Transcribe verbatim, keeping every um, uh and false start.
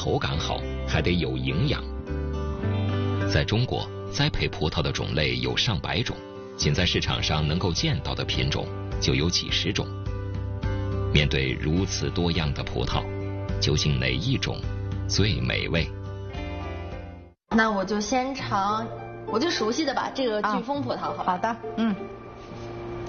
口感好，还得有营养。在中国，栽培葡萄的种类有上百种，仅在市场上能够见到的品种就有几十种。面对如此多样的葡萄，究竟哪一种最美味？ 那我就先尝我最熟悉的吧，这个飓风葡萄，好吧？ 好的，嗯。